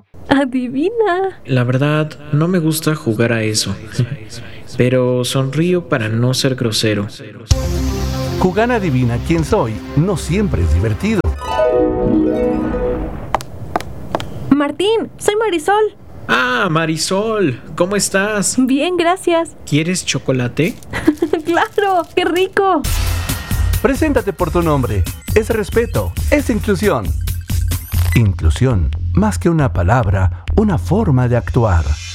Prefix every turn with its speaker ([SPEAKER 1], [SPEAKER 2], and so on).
[SPEAKER 1] Adivina.
[SPEAKER 2] La verdad, no me gusta jugar a eso. Pero sonrío para no ser grosero.
[SPEAKER 3] Jugar adivina quién soy no siempre es divertido.
[SPEAKER 1] Martín, soy Marisol.
[SPEAKER 2] Ah, Marisol, ¿cómo estás?
[SPEAKER 1] Bien, gracias.
[SPEAKER 2] ¿Quieres chocolate?
[SPEAKER 1] ¡Claro! ¡Qué rico!
[SPEAKER 3] Preséntate por tu nombre. Es respeto, es inclusión. Inclusión, más que una palabra, una forma de actuar.